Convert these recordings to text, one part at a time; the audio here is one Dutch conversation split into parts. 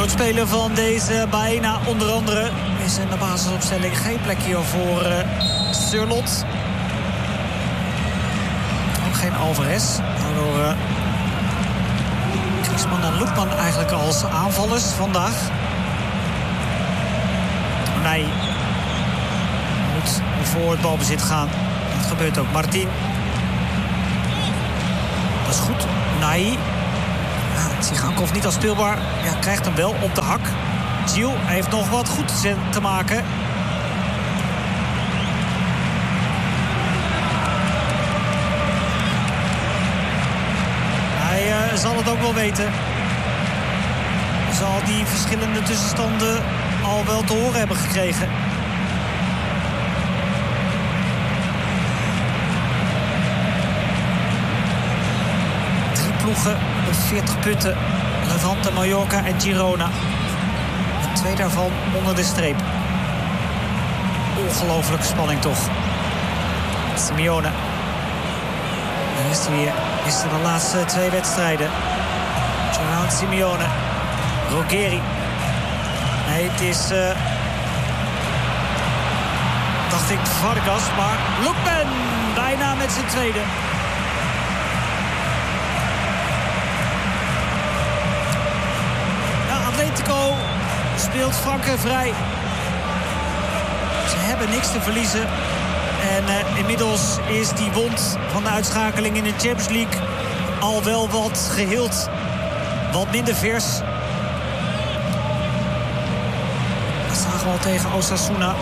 Oudspeler van deze Baena onder andere is in de basisopstelling geen plekje voor Surlot. Ook geen Alvarez. Waardoor Griezmann en Loekman eigenlijk als aanvallers vandaag. Nee, moet voor het balbezit gaan. Dat gebeurt ook. Martin. Dat is goed. Nee. Tsigankov niet als speelbaar. Ja, krijgt hem wel op de hak. Gilles heeft nog wat goed te maken. Hij zal het ook wel weten. Zal die verschillende tussenstanden al wel te horen hebben gekregen. Ploegen met 40 punten. Levante, Mallorca en Girona. En 2 daarvan onder de streep. Ongelooflijke spanning toch. Simeone. Dan is hij weer. Is er de laatste 2 wedstrijden. Gerard Simeone. Ruggeri. Nee, het is... dacht ik Vargas, maar Lookman bijna met zijn tweede. Atletico speelt Franken vrij. Ze hebben niks te verliezen. En inmiddels is die wond van de uitschakeling in de Champions League al wel wat geheeld. Wat minder vers. Dat zagen we al tegen Osasuna.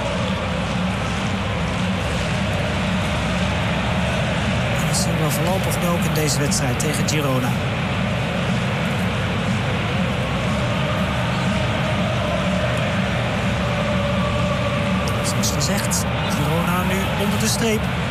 En dat zien we voorlopig nu ook in deze wedstrijd tegen Girona. Gezegd, Girona nu onder de streep.